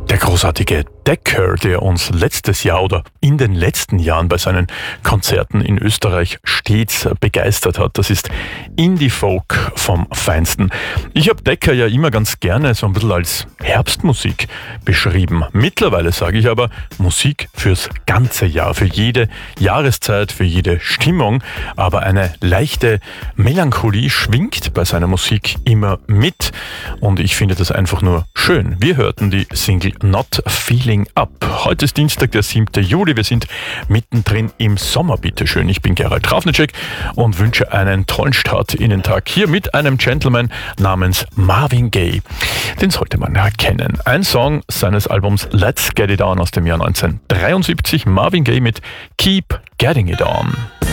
Der großartige Decker, der uns letztes Jahr oder in den letzten Jahren bei seinen Konzerten in Österreich stets begeistert hat, das ist Indie-Folk vom Feinsten. Ich habe Decker ja immer ganz gerne so ein bisschen als Herbstmusik beschrieben. Mittlerweile sage ich aber Musik fürs ganze Jahr, für jede Jahreszeit, für jede Stimmung. Aber eine leichte Melancholie schwingt bei seiner Musik immer mit und ich finde das einfach nur schön. Wir hörten die Single Not Feeling Up. Heute ist Dienstag, der 7. Juli. Wir sind mittendrin im Sommer, bitteschön. Ich bin Gerald Trafnicek und wünsche einen tollen Start in den Tag hier mit einem Gentleman namens Marvin Gaye. Den sollte man ja kennen. Ein Song seines Albums Let's Get It On aus dem Jahr 1973. Marvin Gaye mit Keep Getting It On.